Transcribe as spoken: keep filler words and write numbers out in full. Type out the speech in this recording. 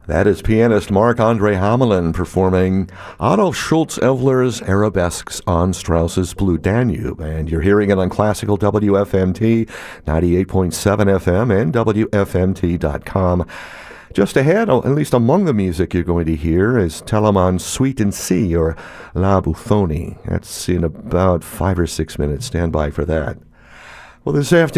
That is pianist Marc-Andre Hamelin performing Adolf Schultz-Evler's Arabesques on Strauss's Blue Danube. And you're hearing it on Classical W F M T, ninety-eight point seven F M and W F M T dot com. Just ahead, at least among the music you're going to hear, is Telemann's Suite in C, or La Buffoni. That's in about five or six minutes. Stand by for that. Well, this afternoon,